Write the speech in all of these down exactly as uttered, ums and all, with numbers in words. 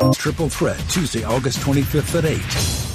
Triple Threat, Tuesday, August twenty-fifth at eight.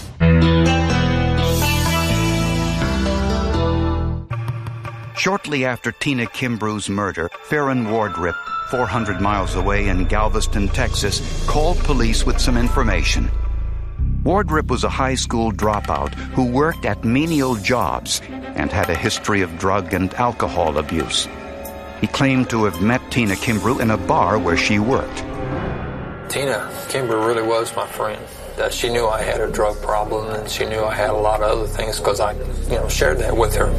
Shortly after Tina Kimbrough's murder, Farron Wardrip, four hundred miles away in Galveston, Texas, called police with some information. Wardrip was a high school dropout who worked at menial jobs and had a history of drug and alcohol abuse. He claimed to have met Tina Kimbrough in a bar where she worked. Tina Kimbrough really was my friend. That she knew I had a drug problem, and she knew I had a lot of other things because I, you know, shared that with her.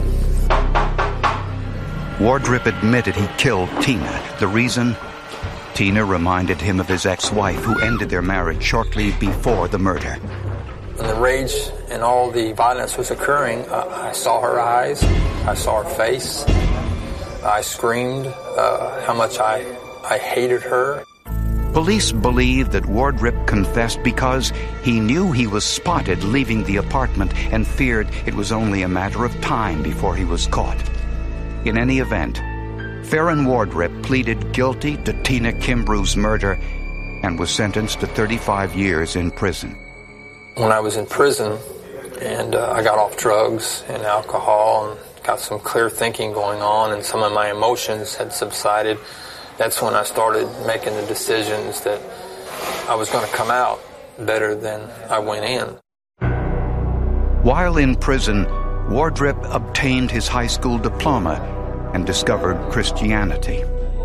Wardrip admitted he killed Tina. The reason? Tina reminded him of his ex-wife who ended their marriage shortly before the murder. When the rage and all the violence was occurring, uh, I saw her eyes, I saw her face, I screamed uh, how much I, I hated her. Police believe that Wardrip confessed because he knew he was spotted leaving the apartment and feared it was only a matter of time before he was caught. In any event, Farron Wardrip pleaded guilty to Tina Kimbrough's murder and was sentenced to thirty-five years in prison. When I was in prison and uh, I got off drugs and alcohol and got some clear thinking going on and some of my emotions had subsided, that's when I started making the decisions that I was going to come out better than I went in. While in prison, Wardrip obtained his high school diploma and discovered Christianity.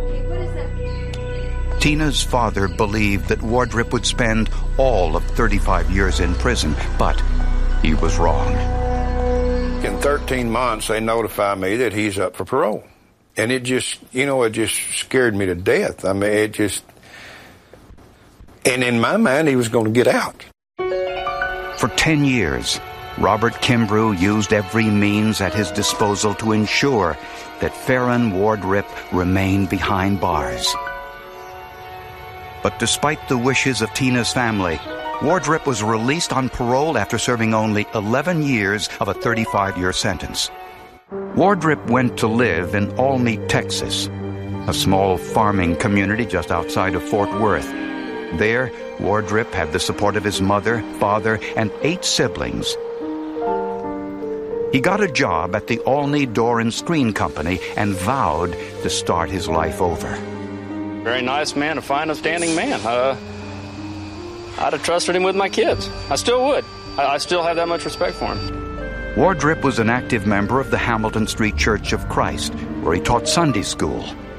Tina's father believed that Wardrip would spend all of thirty-five years in prison, but he was wrong. In thirteen months, they notify me that he's up for parole. And it just, you know, it just scared me to death. I mean, it just... And in my mind, he was going to get out. For ten years, Robert Kimbrough used every means at his disposal to ensure that Farron Wardrip remained behind bars. But despite the wishes of Tina's family, Wardrip was released on parole after serving only eleven years of a thirty-five-year sentence. Wardrip went to live in Olney, Texas, a small farming community just outside of Fort Worth. There, Wardrip had the support of his mother, father, and eight siblings. He got a job at the Olney Door and Screen Company and vowed to start his life over. Very nice man, a fine, upstanding man. Uh, I'd have trusted him with my kids. I still would. I, I still have that much respect for him. Wardrip was an active member of the Hamilton Street Church of Christ, where he taught Sunday school.